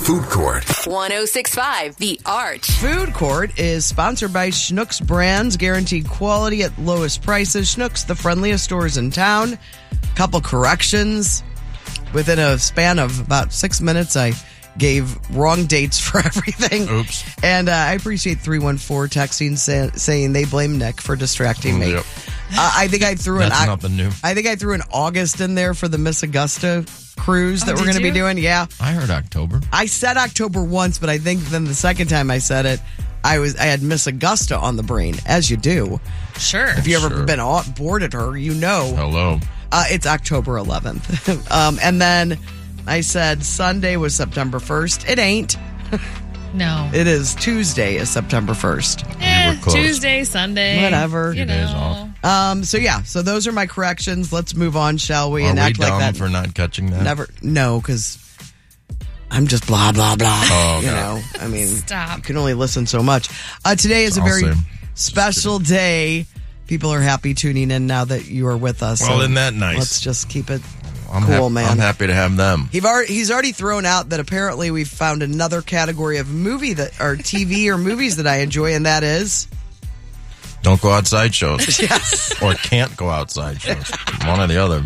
Food Court. 106.5 The Arch. Food Court is sponsored by Schnucks Brands, guaranteed quality at lowest prices. Schnucks, the friendliest stores in town. Couple corrections. Within a span of about 6 minutes, I gave wrong dates for everything. Oops. And I appreciate 314 texting saying they blame Nick for distracting me. Yep. I think I threw That's nothing new. I think I threw an August in there for the Miss Augusta cruise that we're going to be doing. Yeah. I heard October. I said October once, but I think then the second time I said it, I had Miss Augusta on the brain, as you do. Sure. If you ever been boarded her, you know. Hello. It's October 11th. And then I said Sunday was September 1st. It ain't. No. It is Tuesday is September 1st. You were close. Tuesday, Sunday. Whatever. You days know. off. So those are my corrections. Let's move on, shall we? Are and we act like dumb that. for not catching that? No, because I'm just blah, blah, blah. Oh, you okay. know, I mean, Stop. you can only listen so much. Today is a I'll very say. special day. People are happy tuning in now that you are with us. Well, isn't that nice? Let's just keep it I'm cool, man. I'm happy to have them. He's already thrown out that apparently we've found another category of movie that or TV or movies that I enjoy, and that is Don't go outside shows. yes. Or can't go outside shows. One or the other.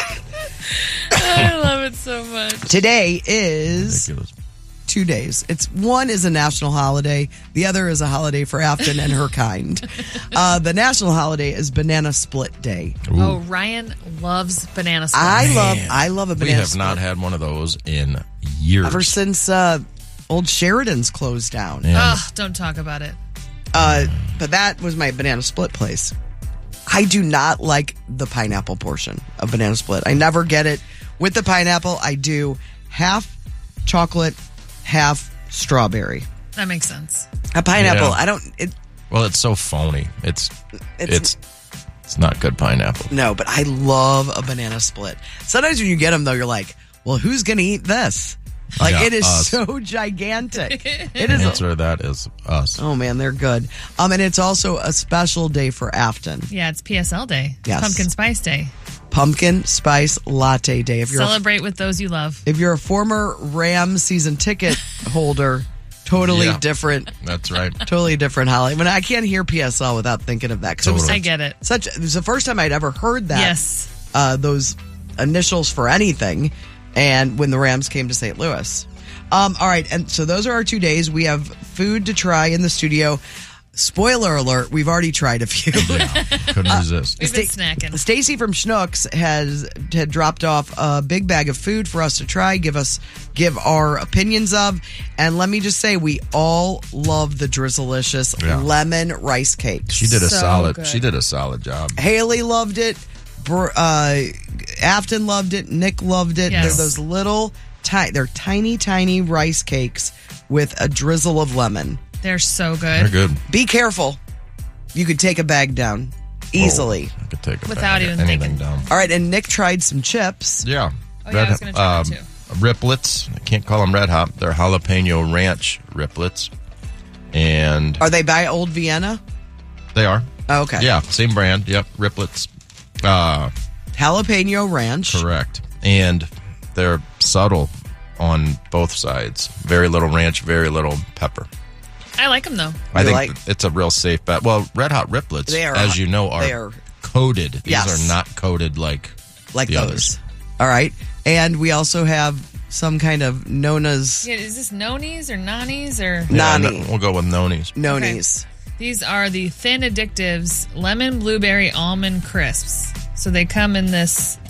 I love it so much. Today is Ridiculous. 2 days. One is a national holiday. The other is a holiday for Afton and her kind. The national holiday is Banana Split Day. Ooh. Oh, Ryan loves banana splits. I love a We banana have split. not had one of those in years. Ever since old Sheridan's closed down. And Ugh, don't talk about it. But that was my banana split place. I do not like the pineapple portion of banana split. I never get it. With the pineapple, I do half chocolate, half strawberry. That makes sense. A pineapple, Yeah. I don't... well, it's so phony. It's not good pineapple. No, but I love a banana split. Sometimes when you get them, though, you're like, well, who's going to eat this? Like, Yeah, it is us. so gigantic. It The is. answer to that is us. Oh, man, they're good. And it's also a special day for Afton. Yeah, it's PSL Day. Yes. Pumpkin Spice Day. Pumpkin Spice Latte Day. If you're Celebrate with those you love. If you're a former Rams season ticket holder, totally Yeah. different. That's right. Totally different holiday. When I can't hear PSL without thinking of that. 'Cause it was I get it. it was the first time I'd ever heard that. Yes. Those initials for anything. And when the Rams came to St. Louis. All right. And so those are our 2 days. We have food to try in the studio. Spoiler alert, we've already tried a few. Yeah. Couldn't resist. We've been snacking. Stacy from Schnucks had dropped off a big bag of food for us to try, give our opinions of, and let me just say we all love the Drizzlicious lemon rice cakes. She did a So solid. good. She did a solid job. Haley loved it. Afton loved it. Nick loved it. Yes. They're those little, they're tiny rice cakes with a drizzle of lemon. They're so They're good. good. Be careful. You could take a bag down easily. I could take a Without bag, even anything thinking. down. All right, and Nick tried some chips. Yeah. Oh, yeah, I was going to try that too. Riplets. I can't call them Red Hot. They're jalapeno ranch riplets. And Are they by Old Vienna? they are. Oh, okay. Yeah, same brand. Yep, riplets. Jalapeno ranch. Correct. And they're subtle on both sides. Very little ranch, very little pepper. I like them, though. I You think like- it's a real safe bet. Well, Red Hot Riplets, They are- as you know, they are are- coated. These Yes. are not coated like Like the those. others. All right. And we also have some kind of Nona's Yeah, is this Nonies or Nani's or? Yeah, Nani. we'll go with Noni's. Nonies. These are the Thin Addictives Lemon Blueberry Almond Crisps. So they come in this